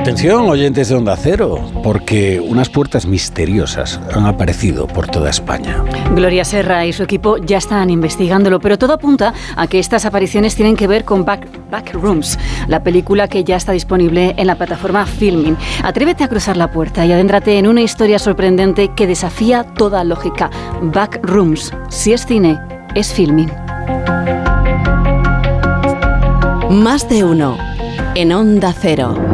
Atención, oyentes de Onda Cero, porque unas puertas misteriosas han aparecido por toda España. Gloria Serra y su equipo ya están investigándolo, pero todo apunta a que estas apariciones tienen que ver con Backrooms, la película que ya está disponible en la plataforma Filmin. Atrévete a cruzar la puerta y adéntrate en una historia sorprendente que desafía toda lógica. Backrooms, si es cine, es Filmin. Más de uno en Onda Cero.